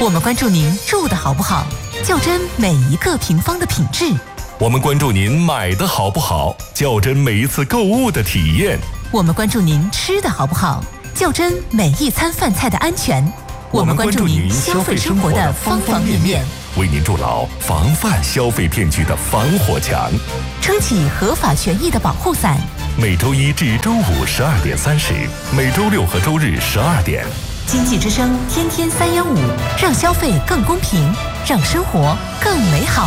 我们关注您住的好不好，较真每一个平方的品质。 我们关注您买的好不好，较真每一次购物的体验。 我们关注您吃的好不好，较真每一餐饭菜的安全。我们关注您消费生活的方方面面， 为您筑牢防范消费骗局的防火墙， 撑起合法权益的保护伞。 每周一至周五12点30，每周六和周日12点。 经济之声天天315，让消费更公平，让生活更美好。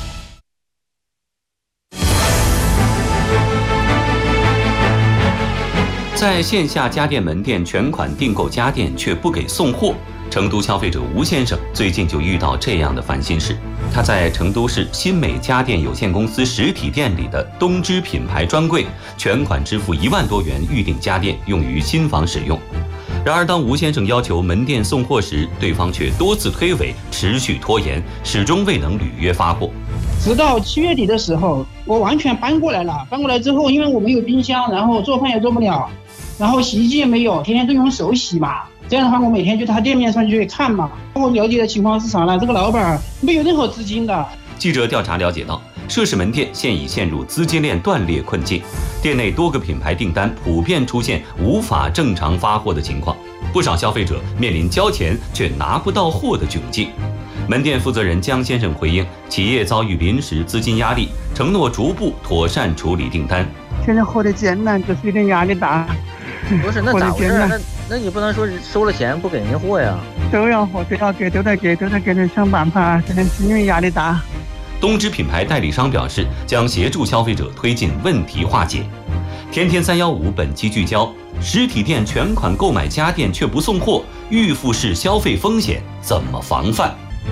在线下家电门店全款订购家电却不给送货，成都消费者吴先生最近就遇到这样的烦心事。他在成都市新美家电有限公司实体店里的东芝品牌专柜全款支付1万多元预订家电，用于新房使用。然而当吴先生要求门店送货时，对方却多次推诿，持续拖延，始终未能履约发货。 直到7月底的时候，我完全搬过来了。搬过来之后，因为我没有冰箱，然后做饭也做不了，然后洗衣机也没有，天天都用手洗嘛。这样的话，我每天就他店面上去看嘛。我了解的情况是啥呢？这个老板没有任何资金的。 记者调查了解到，涉事门店现已陷入资金链断裂困境，店内多个品牌订单普遍出现无法正常发货的情况，不少消费者面临交钱却拿不到货的窘境。门店负责人江先生回应，企业遭遇临时资金压力，承诺逐步妥善处理订单。 现在活得艰难，就是有点压力大。 不是，那咋回事？那你不能说收了钱不给人货呀？ 都要货，都要给，都在给人想办法。现在是因为压力大。 东芝品牌代理商表示，将协助消费者推进问题化解。天天315本期聚焦：实体店全款购买家电却不送货，预付式消费风险怎么防范？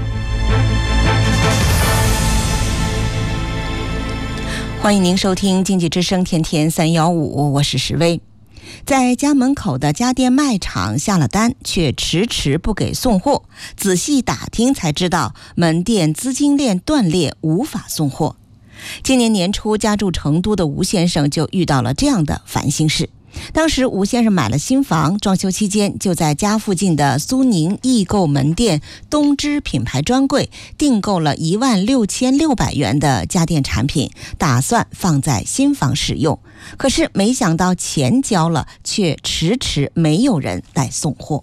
欢迎您收听经济之声天天315，我是石薇。在家门口的家电卖场下了单，却迟不给送货，仔细打听才知道门店资金链断裂，无法送货。今年年初家住成都的吴先生就遇到了这样的烦心事。当时吴先生买了新房，装修期间就在家附近的苏宁易购门店东芝品牌专柜订购了16600元的家电产品，打算放在新房使用。可是没想到钱交了，却迟没有人来送货。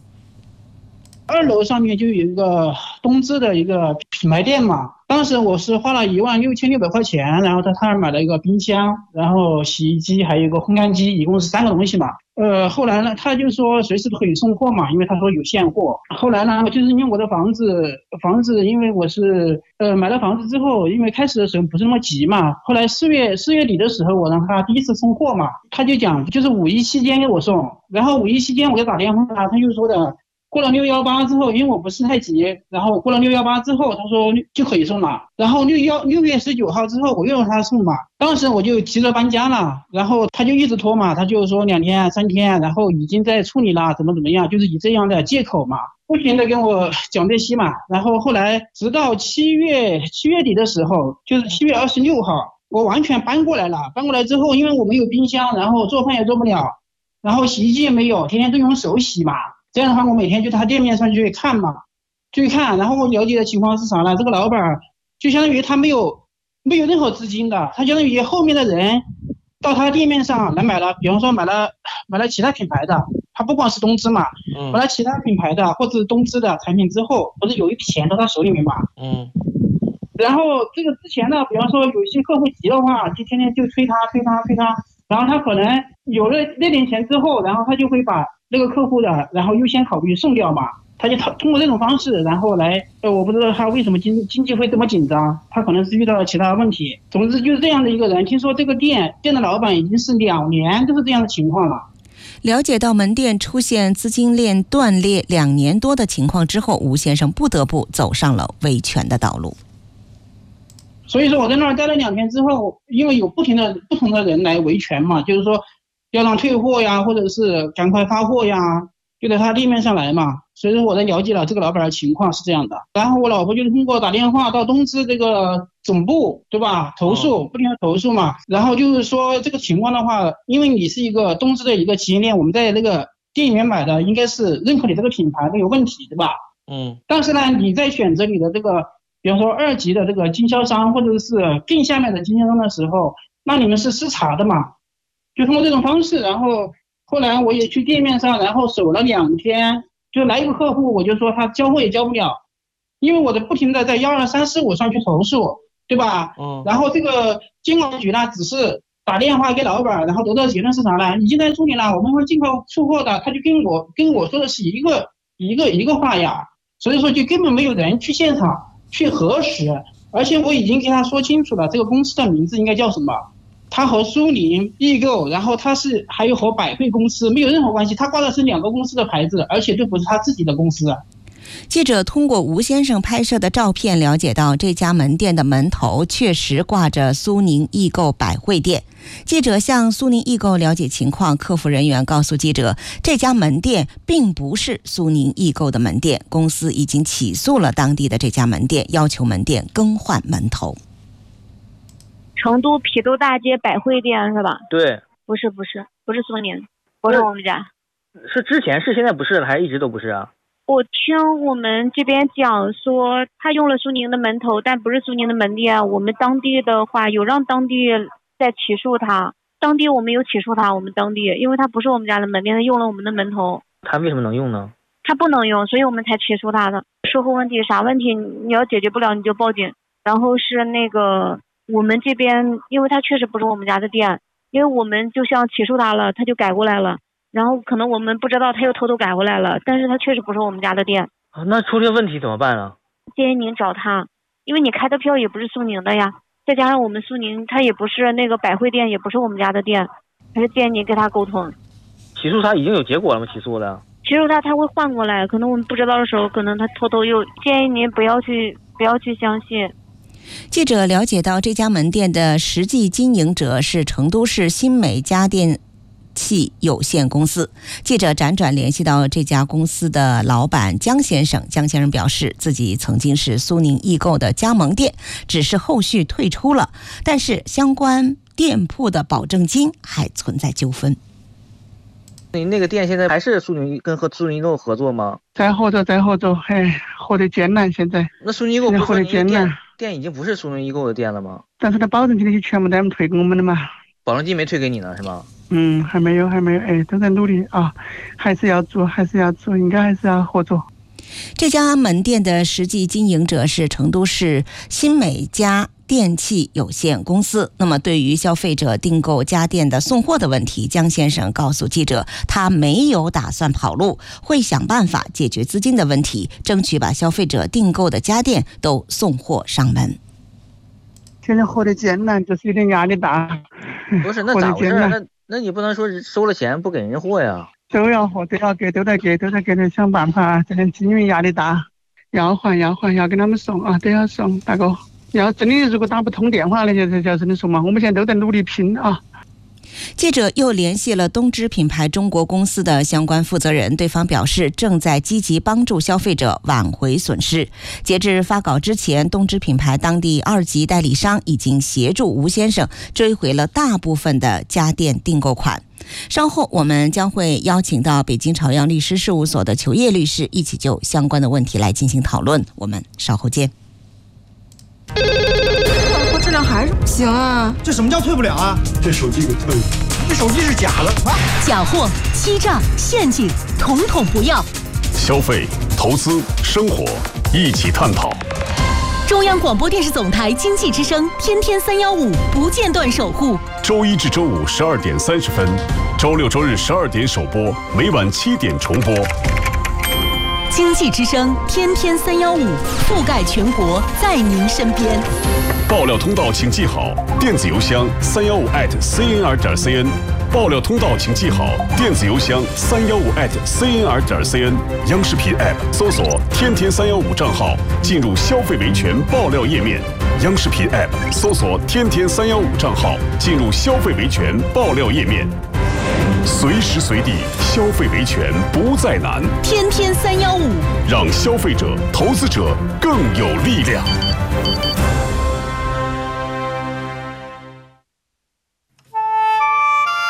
2楼上面就有一个东芝的一个品牌店嘛，当时我是花了16600块钱，然后在他那买了一个冰箱，然后洗衣机，还有一个烘干机，一共是3个东西嘛。后来呢，他就说随时都可以送货嘛，因为他说有现货。后来呢，就是因为我的房子，因为我是买了房子之后，因为开始的时候不是那么急嘛，后来4月底的时候，我让他第一次送货嘛，他就讲就是5一期间给我送，然后5一期间我就打电话，他就说的。过了618之后，因为我不是太急，然后过了618之后，他说就可以送了。然后6月19号之后，我又让他送嘛。当时我就急着搬家了，然后他就一直拖嘛，他就说2天3天，然后已经在处理了，怎么样，就是以这样的借口嘛，不停的跟我讲这些嘛。然后后来直到7月底的时候，就是7月26号，我完全搬过来了。搬过来之后，因为我没有冰箱，然后做饭也做不了，然后洗衣机也没有，天天都用手洗嘛。这样的话，我每天就他店面上去看嘛，然后我了解的情况是啥呢？这个老板就相当于他没有任何资金的，他相当于后面的人到他店面上来买了，比方说买了其他品牌的，他不光是东芝嘛，买了其他品牌的或者东芝的产品之后，不是有一笔钱到他手里面嘛，然后这个之前呢，比方说有一些客户急的话，就天天就催他，然后他可能有了那点钱之后，然后他就会把那个客户的，然后优先考虑送掉嘛，他就通过这种方式，然后来，我不知道他为什么经济会这么紧张，他可能是遇到了其他问题。总之就是这样的一个人，听说这个店的老板已经是2年都是这样的情况了。 了解到门店出现资金链断裂2年多的情况之后，吴先生不得不走上了维权的道路。 所以说我在那儿待了2天之后，因为有不同的人来维权嘛，就是说要让退货呀，或者是赶快发货呀，就在他店面上来嘛。所以说我在了解了这个老板的情况是这样的，然后我老婆就通过打电话到东芝这个总部，对吧，不停的投诉嘛。然后就是说这个情况的话，因为你是一个东芝的一个企业链，我们在那个店里面买的应该是认可你这个品牌没有问题，对吧？ 但是呢，你在选择你的这个，比方说2级的这个经销商或者是更下面的经销商的时候，那你们是私查的嘛？就通过这种方式，然后后来我也去店面上，然后守了2天，就来一个客户，我就说他交货也交不了，因为我不停的在12345上去投诉，对吧？然后这个监管局呢，只是打电话给老板，然后得到结论是啥呢？你现在处理了，我们会尽快出货的。他就跟我说的是一个话呀，所以说就根本没有人去现场去核实，而且我已经跟他说清楚了，这个公司的名字应该叫什么。他和苏宁易购，然后他是还有和百汇公司没有任何关系，他挂的是2个公司的牌子，而且都不是他自己的公司。 记者通过吴先生拍摄的照片了解到，这家门店的门头确实挂着苏宁易购百汇店。记者向苏宁易购了解情况，客服人员告诉记者，这家门店并不是苏宁易购的门店，公司已经起诉了当地的这家门店，要求门店更换门头。 成都郫都大街百汇店是吧？ 对， 不是苏宁，不是我们家。 是之前是，现在不是了，还是一直都不是啊？ 我听我们这边讲说，他用了苏宁的门头，但不是苏宁的门店。我们当地的话有让当地在起诉他，当地我们有起诉他，我们当地因为他不是我们家的门店，他用了我们的门头。 他为什么能用呢？ 他不能用，所以我们才起诉他的。售后问题啥问题你要解决不了你就报警。然后是那个我们这边，因为他确实不是我们家的店，因为我们就像起诉他了，他就改过来了，然后可能我们不知道他又偷偷改回来了，但是他确实不是我们家的店。 那出这问题怎么办啊？ 建议您找他，因为你开的票也不是苏宁的呀，再加上我们苏宁他也不是那个百汇店，也不是我们家的店，还是建议您跟他沟通。 起诉他已经有结果了吗？起诉的起诉他会换过来，可能我们不知道的时候，可能他偷偷又建议您不要去相信。 记者了解到，这家门店的实际经营者是成都市新美家电器有限公司。记者辗转联系到这家公司的老板江先生，江先生表示，自己曾经是苏宁易购的加盟店，只是后续退出了，但是相关店铺的保证金还存在纠纷。 你那个店现在还是苏宁跟苏宁易购合作吗？ 在合作，合得艰难。现在那苏宁易购不是合得艰难， 店已经不是苏宁易购的店了吗？ 但是他保证金那些全部都退给我们的嘛。 保证金没退给你呢是吗？ 还没有，都在努力啊，还是要做，应该还是要合作。 这家门店的实际经营者是成都市新美家电器有限公司。那么对于消费者订购家电的送货的问题，江先生告诉记者，他没有打算跑路，会想办法解决资金的问题，争取把消费者订购的家电都送货上门。 现在活得艰难，就是有点压力大。 不是，那咋回事？那你不能说收了钱不给人货呀？ 都要货，都要给，都在给想办法。这因为压力大，要还，要跟他们送啊，都要送。大哥，要真的如果打不通电话那就真的送嘛。我们现在都在努力拼啊。 记者又联系了东芝品牌中国公司的相关负责人，对方表示正在积极帮助消费者挽回损失。截至发稿之前，东芝品牌当地2级代理商已经协助吴先生追回了大部分的家电订购款。稍后我们将会邀请到北京朝阳律师事务所的裘烨律师一起就相关的问题来进行讨论。我们稍后见。 质量还是不行啊！ 这什么叫退不了啊？这手机给退了，这手机是假的啊！ 假货、欺诈、陷阱，统统不要。 消费、投资、生活，一起探讨。 中央广播电视总台经济之声，天天315，不间断守护。 周一至周五12点30分，周六周日12点首播，每晚7点重播。 经济之声，天天315，覆盖全国，在您身边。 爆料通道请记好，电子邮箱315@cnr.cn。爆料通道请记好，电子邮箱315@cnr.cn。央视频 App 搜索“天天315”账号，进入消费维权爆料页面。央视频 App 搜索“天天315”账号，进入消费维权爆料页面。随时随地消费维权不再难， 天天315， 让消费者、投资者更有力量。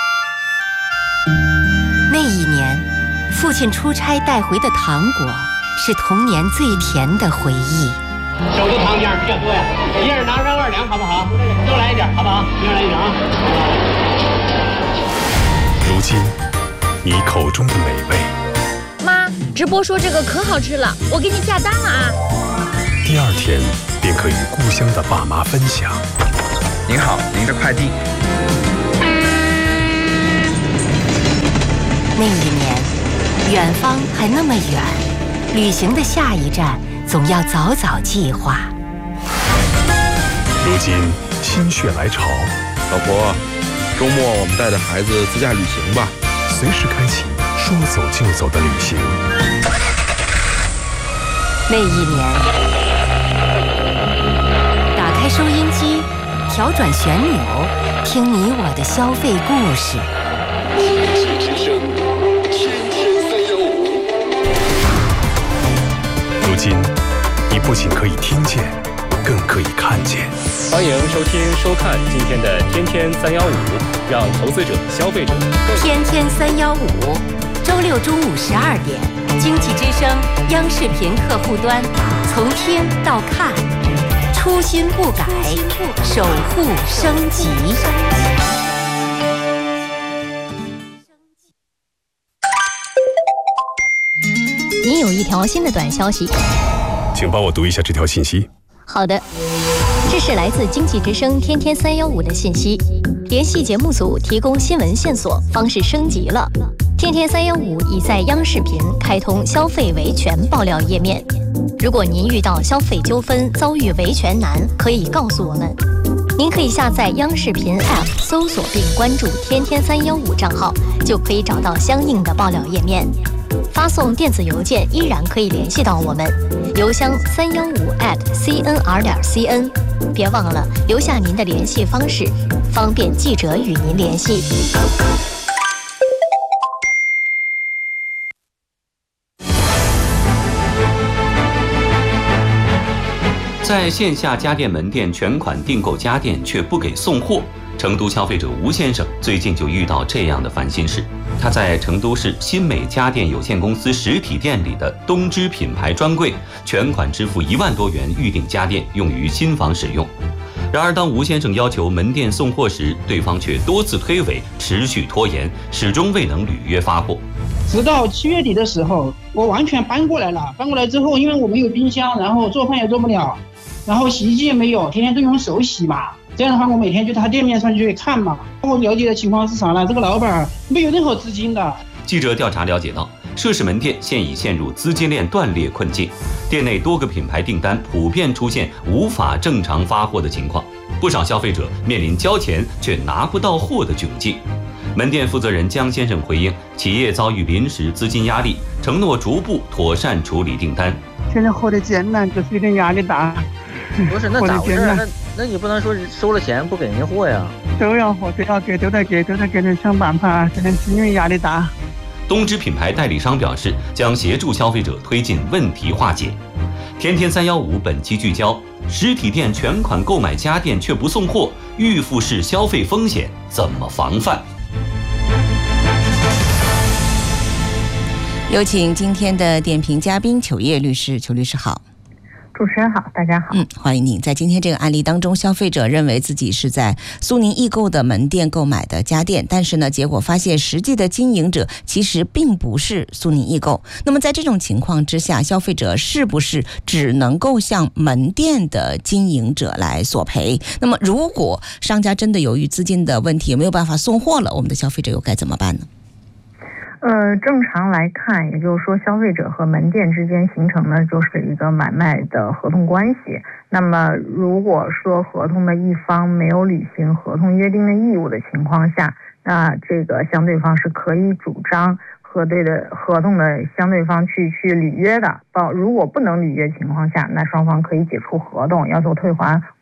那一年，父亲出差带回的糖果是童年最甜的回忆。 手头糖浆比较多呀，一人拿上2两好不好？多来一点好不好？一人来1两啊。 如今，你口中的美味， 妈，直播说这个可好吃了，我给你下单了啊。 第2天便可与故乡的爸妈分享。 您好，您的快递。 那一年，远方还那么远，旅行的下一站总要早早计划。 如今心血来潮， 老婆，周末我们带着孩子自驾旅行吧， 随时开启说走就走的旅行。 那一年，打开收音机，调转旋钮，听你我的消费故事。 如今，你不仅可以听见，更可以看见。 欢迎收听、收看今天的《天天315》，让投资者、消费者天天315，周6中午12点，经济之声央视频客户端，从听到看，初心不改，守护升级。 您有一条新的短消息， 请帮我读一下这条信息。 好的，这是来自经济之声天天315的信息。联系节目组提供新闻线索，方式升级了。天天315已在央视频开通消费维权爆料页面。如果您遇到消费纠纷，遭遇维权难，可以告诉我们。您可以下载央视频 App， 搜索并关注天天315账号，就可以找到相应的爆料页面。发送电子邮件依然可以联系到我们，邮箱315@cnr.cn。别忘了留下您的联系方式，方便记者与您联系。 在线下家电门店全款订购家电却不给送货，成都消费者吴先生最近就遇到这样的烦心事。他在成都市新美家电有限公司实体店里的东芝品牌专柜全款支付1万多元预订家电，用于新房使用。然而当吴先生要求门店送货时，对方却多次推诿，持续拖延，始终未能履约发货。 直到7月底的时候，我完全搬过来了。搬过来之后，因为我没有冰箱，然后做饭也做不了，然后洗衣机也没有，天天都用手洗嘛。这样的话，我每天就他店面上去看嘛。我了解的情况是啥呢？这个老板没有任何资金的。 记者调查了解到，涉事门店现已陷入资金链断裂困境，店内多个品牌订单普遍出现无法正常发货的情况，不少消费者面临交钱却拿不到货的窘境。门店负责人江先生回应，企业遭遇临时资金压力，承诺逐步妥善处理订单。 现在活得艰难，就是有点压力大。 不是，那咋回事？那你不能说收了钱不给人家货呀？ 都要货，都要给，都在给人想办法。现在是因为压力大。 东芝品牌代理商表示，将协助消费者推进问题化解。天天315本期聚焦：实体店全款购买家电却不送货，预付式消费风险怎么防范？ 有请今天的点评嘉宾糗叶律师。糗律师好。 主持人好，大家好。 欢迎您。在今天这个案例当中，消费者认为自己是在苏宁易购的门店购买的家电，但是呢，结果发现实际的经营者其实并不是苏宁易购。那么在这种情况之下，消费者是不是只能够向门店的经营者来索赔？那么如果商家真的由于资金的问题没有办法送货了，我们的消费者又该怎么办呢？ 正常来看，也就是说消费者和门店之间形成的就是一个买卖的合同关系。那么如果说合同的一方没有履行合同约定的义务的情况下，那这个相对方是可以主张核对的合同的相对方去履约的。如果不能履约情况下，那双方可以解除合同，要求退还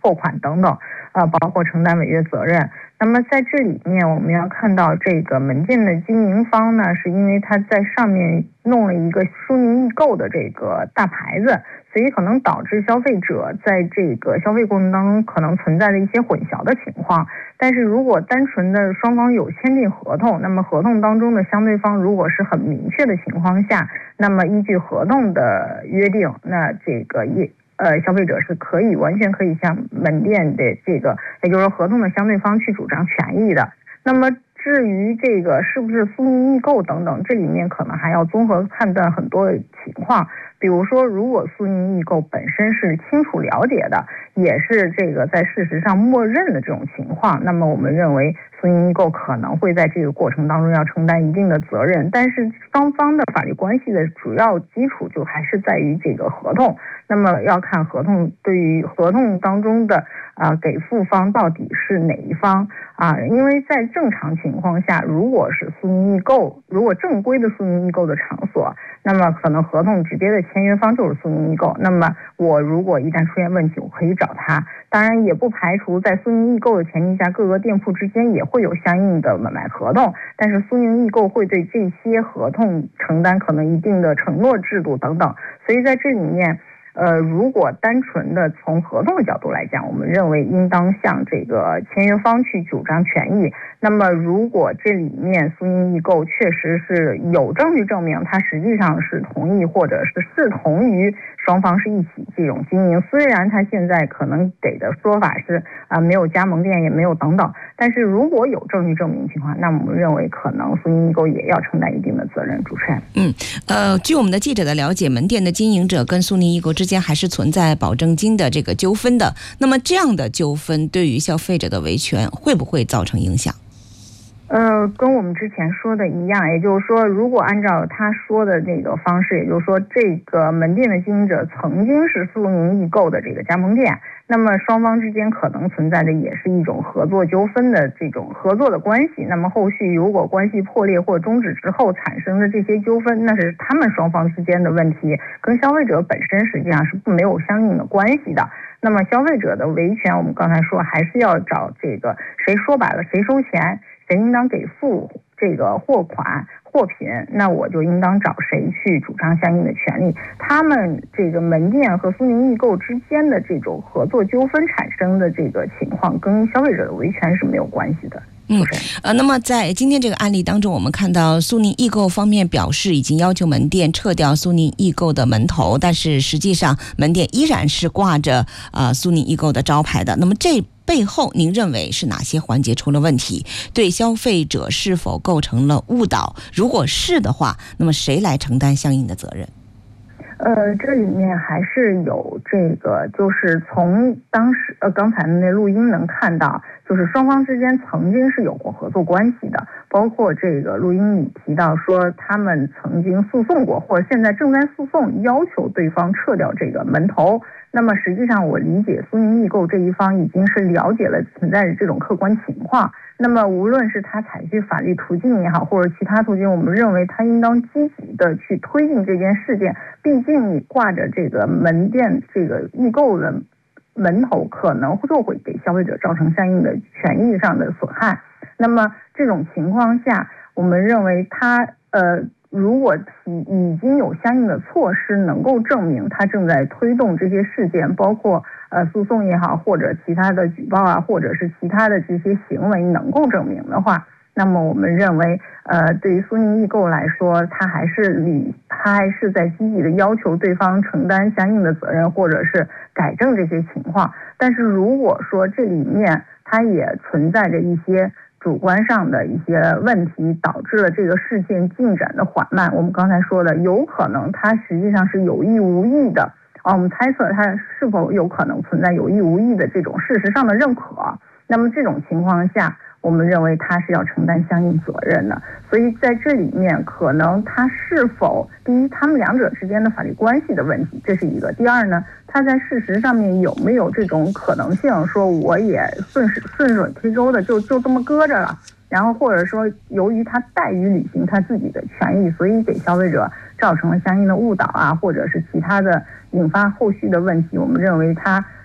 货款等等，包括承担违约责任。那么在这里面，我们要看到这个门店的经营方呢，是因为他在上面弄了一个苏宁易购的这个大牌子，所以可能导致消费者在这个消费过程当中可能存在的一些混淆的情况。但是如果单纯的双方有签订合同，那么合同当中的相对方如果是很明确的情况下，那么依据合同的约定，那这个消费者是完全可以向门店的这个，也就是说合同的相对方去主张权益的。那么至于这个是不是苏宁易购等等，这里面可能还要综合判断很多情况。比如说，如果苏宁易购本身是清楚了解的，也是这个在事实上默认的这种情况，那么我们认为苏宁易购可能会在这个过程当中要承担一定的责任。但是双方的法律关系的主要基础就还是在于这个合同，那么要看合同对于合同当中的给付方到底是哪一方因为在正常情况下，如果是苏宁易购，如果正规的苏宁易购的场所，那么可能合同直接的签约方就是苏宁易购，那么我如果一旦出现问题，我可以找他。当然也不排除在苏宁易购的前提下，各个店铺之间也会有相应的买卖合同，但是苏宁易购会对这些合同承担可能一定的承诺制度等等。所以在这里面如果单纯的从合同的角度来讲，我们认为应当向这个签约方去主张权益。那么如果这里面苏宁易购确实是有证据证明它实际上是同意或者是视同于双方是一起这种经营，虽然他现在可能给的说法是没有加盟店也没有等等，但是如果有证据证明情况，那我们认为可能苏宁易购也要承担一定的责任。主持人， 据我们的记者的了解，门店的经营者跟苏宁易购之间还是存在保证金的这个纠纷的。那么这样的纠纷对于消费者的维权会不会造成影响？ 跟我们之前说的一样，也就是说，如果按照他说的这个方式，也就是说，这个门店的经营者曾经是苏宁易购的这个加盟店，那么双方之间可能存在的也是一种合作纠纷的这种合作的关系。那么后续如果关系破裂或终止之后产生的这些纠纷，那是他们双方之间的问题，跟消费者本身实际上是没有相应的关系的。那么消费者的维权，我们刚才说还是要找这个谁说白了谁收钱，谁应当给付这个货款货品，那我就应当找谁去主张相应的权利。他们这个门店和苏宁易购之间的这种合作纠纷产生的这个情况，跟消费者的维权是没有关系的。 那么在今天这个案例当中，我们看到苏宁易购方面表示已经要求门店撤掉苏宁易购的门头，但是实际上门店依然是挂着苏宁易购的招牌的。那么这背后您认为是哪些环节出了问题？对消费者是否构成了误导？如果是的话，那么谁来承担相应的责任？ 这里面还是有这个，就是从当时刚才那录音能看到，就是双方之间曾经是有过合作关系的，包括这个录音里提到说他们曾经诉讼过，或者现在正在诉讼，要求对方撤掉这个门头。那么实际上我理解苏宁易购这一方已经是了解了存在的这种客观情况，那么无论是他采取法律途径也好，或者其他途径，我们认为他应当积极的去推进这件事件。毕竟你挂着这个门店这个易购的门头，可能就会给消费者造成相应的权益上的损害。那么这种情况下，我们认为他如果已经有相应的措施能够证明他正在推动这些事件，包括诉讼也好，或者其他的举报或者是其他的这些行为能够证明的话，那么我们认为对于苏宁易购来说，他还是在积极的要求对方承担相应的责任，或者是改正这些情况。但是如果说这里面它也存在着一些主观上的一些问题，导致了这个事件进展的缓慢，我们刚才说的有可能它实际上是有意无意的我们猜测它是否有可能存在有意无意的这种事实上的认可。那么这种情况下，我们认为他是要承担相应责任的。所以在这里面可能他是否，第一，他们两者之间的法律关系的问题，这是一个；第二呢，他在事实上面有没有这种可能性，说我也顺水推舟的就这么搁着了，然后或者说由于他怠于履行他自己的权益，所以给消费者造成了相应的误导或者是其他的引发后续的问题。我们认为他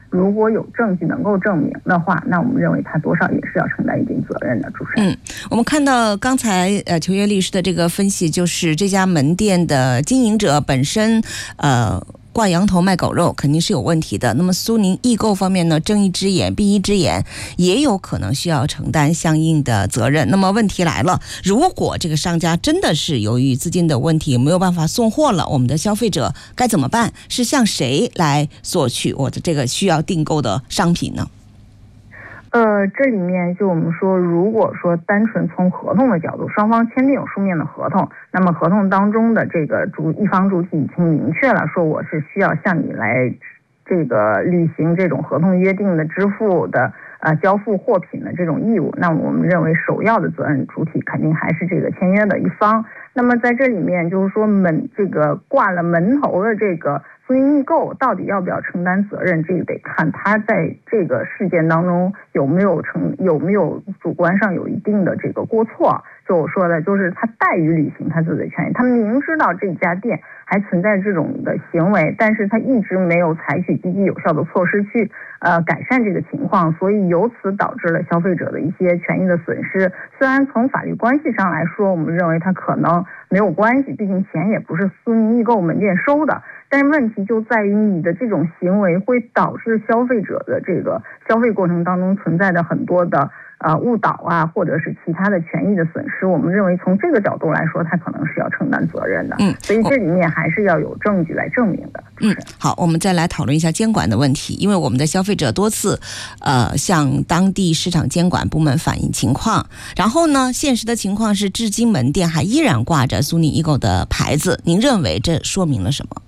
如果有证据能够证明的话，那我们认为他多少也是要承担一定责任的。主持人， 我们看到刚才裘烨律师的这个分析，就是这家门店的经营者本身挂羊头卖狗肉肯定是有问题的。那么苏宁易购方面呢，睁一只眼闭一只眼，也有可能需要承担相应的责任。那么问题来了，如果这个商家真的是由于资金的问题没有办法送货了，我们的消费者该怎么办？是向谁来索取我的这个需要订购的商品呢？ 这里面就我们说，如果说单纯从合同的角度，双方签订有书面的合同，那么合同当中的这个一方主体已经明确了说我是需要向你来这个履行这种合同约定的支付的交付货品的这种义务，那我们认为首要的责任主体肯定还是这个签约的一方。那么在这里面就是说这个挂了门头的这个苏宁易购到底要不要承担责任，这个得看他在这个事件当中有没有主观上有一定的这个过错。就我说的，就是他怠于履行他自己的权益，他明知道这家店还存在这种的行为，但是他一直没有采取积极有效的措施去改善这个情况，所以由此导致了消费者的一些权益的损失。虽然从法律关系上来说，我们认为他可能没有关系，毕竟钱也不是苏宁易购门店收的，但是问题就在于你的这种行为会导致消费者的这个消费过程当中存在的很多的误导啊，或者是其他的权益的损失。我们认为从这个角度来说，他可能是要承担责任的。所以这里面还是要有证据来证明的。 好，我们再来讨论一下监管的问题。因为我们的消费者多次向当地市场监管部门反映情况，然后呢，现实的情况是至今门店还依然挂着苏宁易购的牌子。您认为这说明了什么？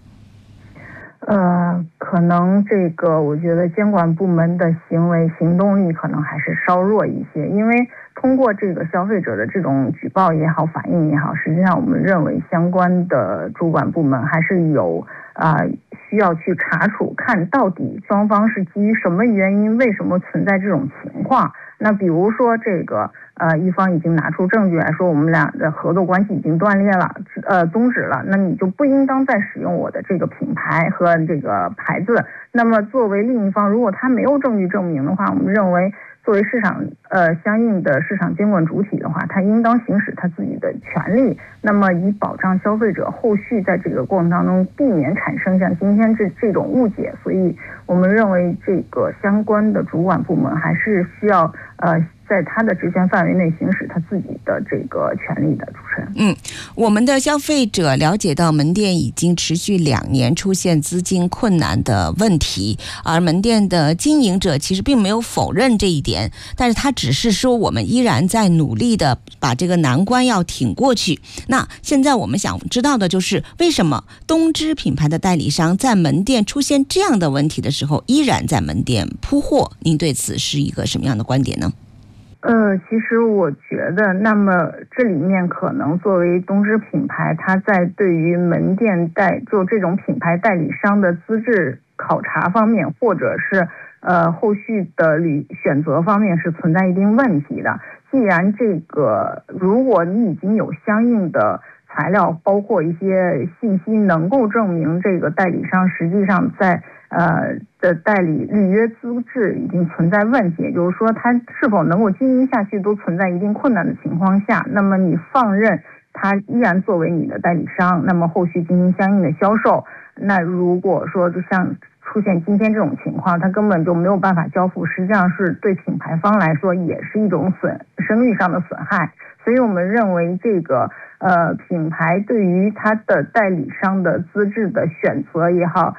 可能这个我觉得监管部门的行动力可能还是稍弱一些，因为通过这个消费者的这种举报也好，反映也好，实际上我们认为相关的主管部门还是有需要去查处，看到底双方是基于什么原因，为什么存在这种情况。那比如说这个一方已经拿出证据来说我们俩的合作关系已经断裂了，终止了，那你就不应当再使用我的这个品牌和这个牌子。那么作为另一方，如果他没有证据证明的话，我们认为作为市场相应的市场监管主体的话，他应当行使他自己的权利，那么以保障消费者后续在这个过程当中避免产生像今天这种误解。所以我们认为这个相关的主管部门还是需要在他的职权范围内行使他自己的这个权利的。主持人， 我们的消费者了解到门店已经持续2年出现资金困难的问题，而门店的经营者其实并没有否认这一点，但是他只是说我们依然在努力的把这个难关要挺过去。那现在我们想知道的就是为什么东芝品牌的代理商在门店出现这样的问题的时候依然在门店铺货，您对此是一个什么样的观点呢？ 其实我觉得，那么这里面可能作为东芝品牌，它在对于门店就这种品牌代理商的资质考察方面，或者是后续的选择方面是存在一定问题的。既然如果你已经有相应的材料，包括一些信息能够证明这个代理商实际上在的代理履约资质已经存在问题，也就是说他是否能够经营下去都存在一定困难的情况下，那么你放任他依然作为你的代理商，那么后续进行相应的销售。那如果说就像出现今天这种情况，他根本就没有办法交付，实际上是对品牌方来说也是一种声誉上的损害。所以我们认为这个品牌对于它的代理商的资质的选择也好，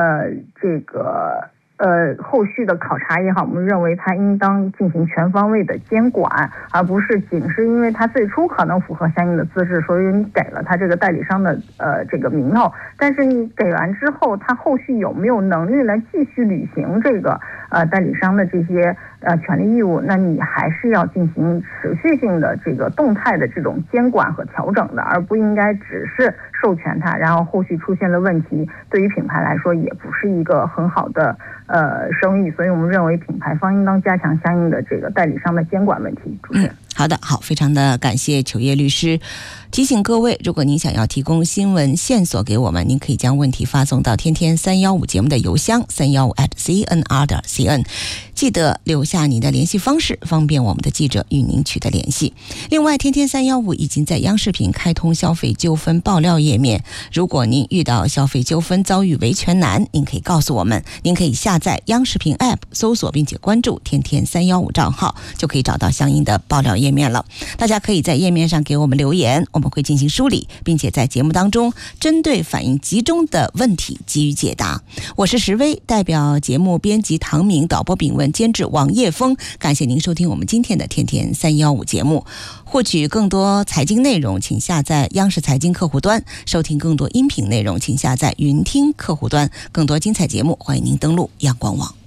后续的考察也好，我们认为它应当进行全方位的监管，而不是仅是因为它最初可能符合相应的资质，所以你给了它这个代理商的这个名头，但是你给完之后，它后续有没有能力来继续履行这个代理商的这些权利义务，那你还是要进行持续性的这个动态的这种监管和调整的，而不应该只是授权它，然后后续出现了问题，对于品牌来说也不是一个很好的声誉。所以我们认为品牌方应当加强相应的这个代理商的监管问题。主持人， 好的，好，非常的感谢糗叶律师。提醒各位，如果您想要提供新闻线索给我们，您可以将问题发送到天天315节目的邮箱315@cnr.cn， 记得留下您的联系方式，方便我们的记者与您取得联系。另外，天天315已经在央视频开通消费纠纷爆料页面，如果您遇到消费纠纷遭遇维权难，您可以告诉我们，您可以下载央视频 App 搜索并且关注天天315账号，就可以找到相应的爆料页面了。大家可以在页面上给我们留言，我们会进行梳理，并且在节目当中针对反映集中的问题给予解答。我是石薇，代表节目编辑唐明、导播炳文、监制王叶峰，感谢您收听我们今天的天天315节目。获取更多财经内容，请下载央视财经客户端，收听更多音频内容，请下载云听客户端。更多精彩节目，欢迎您登录阳光网。